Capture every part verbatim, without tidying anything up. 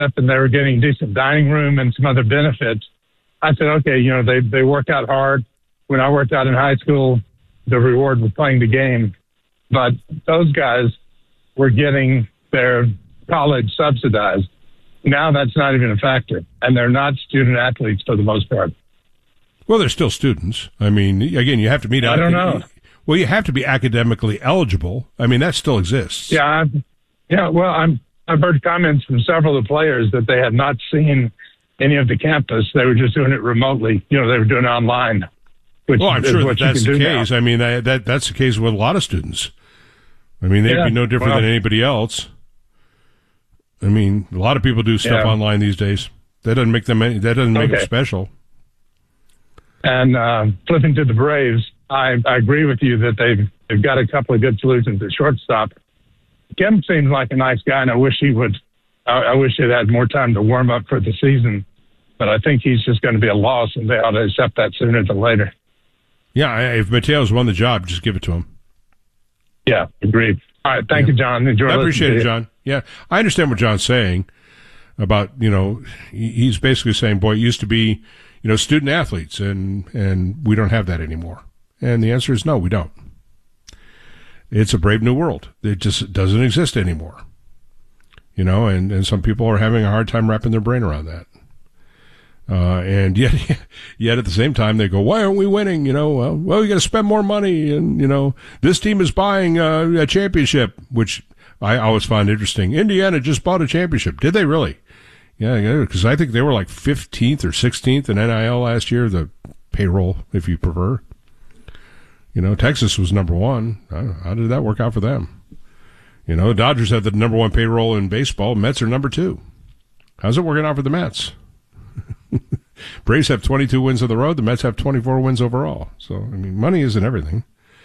and they were getting decent dining room and some other benefits. I said, okay, you know, they, they work out hard. When I worked out in high school, the reward was playing the game. But those guys were getting their college subsidized. Now that's not even a factor, and they're not student athletes for the most part. Well, they're still students. I mean, again, you have to meet. I don't know. Well, you have to be academically eligible. I mean, that still exists. Yeah, I've, yeah. Well, I'm. I've heard comments from several of the players that they had not seen any of the campus. They were just doing it remotely. You know, they were doing it online. Which well, I'm is sure what that that's you the can do case. now. I mean, that, that that's the case with a lot of students. I mean, they'd Yeah, be no different well, than anybody else. I mean, a lot of people do stuff yeah. online these days. That doesn't make them any, that doesn't make Okay. them special. And uh, flipping to the Braves, I, I agree with you that they've they've got a couple of good solutions at shortstop. Kim seems like a nice guy, and I wish he would. I, I wish he'd had more time to warm up for the season. But I think he's just going to be a loss, and they ought to accept that sooner than later. Yeah, if Mateo's won the job, just give it to him. Yeah, agreed. All right, thank Yeah. you, John. Enjoy I appreciate listening it, to you. John. Yeah, I understand what John's saying about, you know, he- he's basically saying, boy, it used to be, you know, student athletes, and, and we don't have that anymore. And the answer is no, we don't. It's a brave new world. It just doesn't exist anymore. You know, and, and some people are having a hard time wrapping their brain around that. Uh, and yet, yet at the same time, they go, why aren't we winning? You know, well, well we got to spend more money. And, you know, this team is buying uh, a championship, which I always find interesting. Indiana just bought a championship. Did they really? Yeah, because I think they were like fifteenth or sixteenth in N I L last year, the payroll, if you prefer. You know, Texas was number one. How did that work out for them? You know, the Dodgers have the number one payroll in baseball. Mets are number two. How's it working out for the Mets? Braves have twenty-two wins on the road. The Mets have twenty-four wins overall. So, I mean, money isn't everything.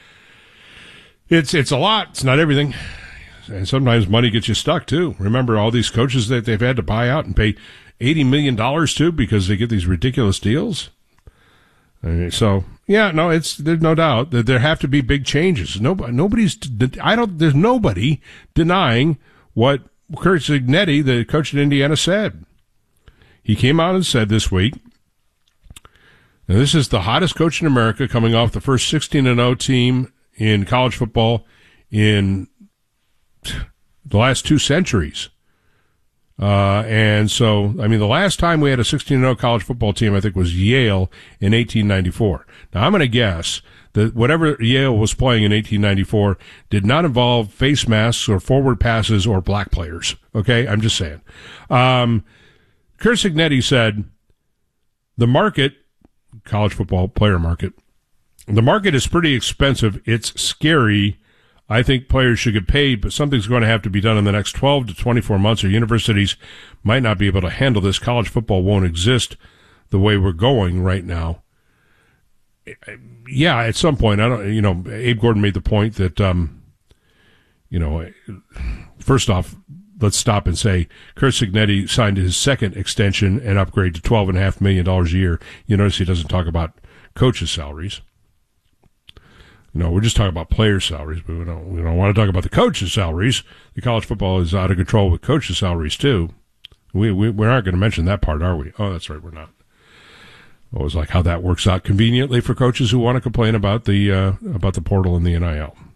It's it's a lot. It's not everything. And sometimes money gets you stuck, too. Remember all these coaches that they've had to buy out and pay eighty million dollars to because they get these ridiculous deals? I mean, so, yeah, no, it's there's no doubt that there have to be big changes. Nobody, nobody's, I don't, there's nobody denying what Curt Cignetti, the coach at Indiana, said. He came out and said this week, and this is the hottest coach in America coming off the first sixteen and oh team in college football in the last two centuries. Uh, and so, I mean, the last time we had a sixteen and oh college football team, I think, was Yale in eighteen ninety-four. Now, I'm going to guess that whatever Yale was playing in eighteen ninety-four did not involve face masks or forward passes or black players. Okay? I'm just saying. Um, Curt Cignetti said, the market, college football player market, the market is pretty expensive. It's scary. I think players should get paid, but something's going to have to be done in the next twelve to twenty-four months, or universities might not be able to handle this. College football won't exist the way we're going right now. Yeah, at some point, I don't, you know, Abe Gordon made the point that, um, you know, first off, let's stop and say Curt Cignetti signed his second extension and upgrade to twelve point five million dollars a year. You notice he doesn't talk about coaches' salaries. No, we're just talking about player salaries, but we don't, we don't want to talk about the coaches' salaries. The college football is out of control with coaches' salaries, too. We, we, we aren't going to mention that part, are we? Oh, that's right, we're not. It was like how that works out conveniently for coaches who want to complain about the, uh, about the portal and the N I L.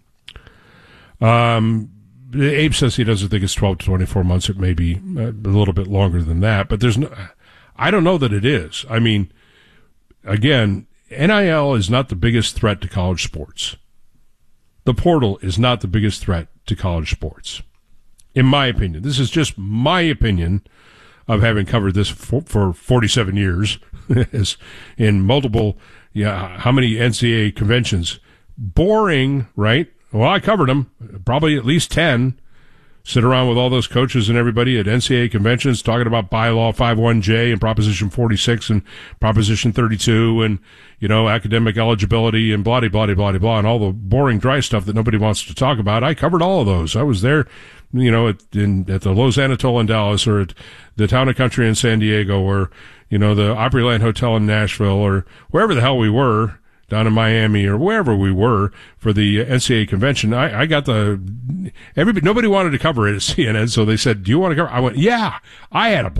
Um, Abe says he doesn't think it's twelve to twenty-four months. It may be a little bit longer than that, but there's no, I don't know that it is. I mean, again, N I L is not the biggest threat to college sports. The portal is not the biggest threat to college sports, in my opinion. This is just my opinion of having covered this for, for forty-seven years, as in multiple, yeah, how many N C double A conventions? Boring, right? Well, I covered them, probably at least ten. Sit around with all those coaches and everybody at N C double A conventions talking about bylaw fifty-one J and Proposition forty-six and Proposition thirty-two and, you know, academic eligibility and blah, blah, blah, blah, blah, and all the boring, dry stuff that nobody wants to talk about. I covered all of those. I was there, you know, at, in, at the Los Anatole in Dallas, or at the Town and Country in San Diego, or, you know, the Opryland Hotel in Nashville, or wherever the hell we were, down in Miami or wherever we were for the N C double A convention, I, I got the, everybody, nobody wanted to cover it at C N N, so they said, do you want to cover? I went, yeah, I had a